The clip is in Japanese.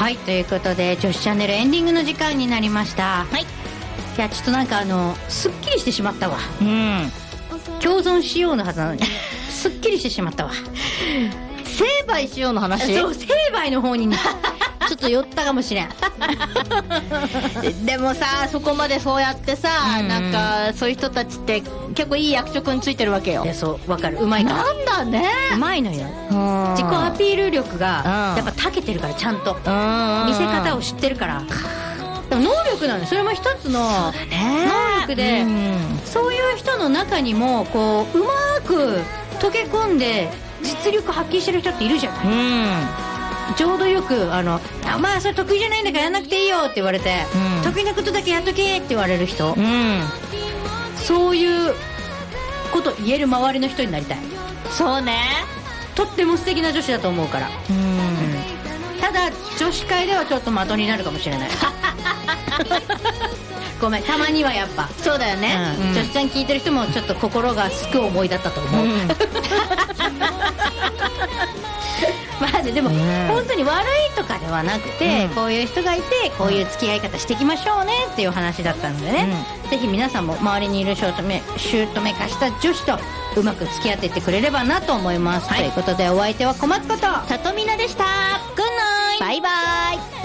はい、ということで女子チャンネルエンディングの時間になりました。はい。いや、ちょっとなんかすっきりしてしまったわ。共存しようのはずなのにすっきりしてしまったわ。 成敗しようの話。 そう、成敗の方にちょっと寄ったかもしれん。 でもさ、そこまでそうやってさ、なんかそういう人たちって結構いい役職についてるわけよ。 いや、そう、わかる。うまいから。 なんだね、 うまいのよ。自己アピール力がやっぱ長けてるから、ちゃんと見せ方を知ってるから。でも能力なのよ。それも一つの能力で、そういう人の中にもこううまく溶け込んで実力発揮してる人っているじゃない。ちょうどよくまあそれ得意じゃないんだからやんなくていいよって言われて、得意なことだけやっとけって言われる人、そういうこと言える周りの人になりたい。 そうね、 とっても素敵な女子だと思うから。ただ女子会ではちょっと的になるかもしれない。ごめん、たまにはやっぱそうだよね、 女子ちゃん聞いてる人もちょっと心がすく思いだったと思う。まあでも本当に悪いとかではなくて、こういう人がいてこういう付き合い方していきましょうねっていう話だったのでね、ぜひ皆さんも周りにいる姑化した女子とうまく付き合っていってくれればなと思います。ということで、お相手は小松こと里美奈でした。 グッナイ、 バイバイ。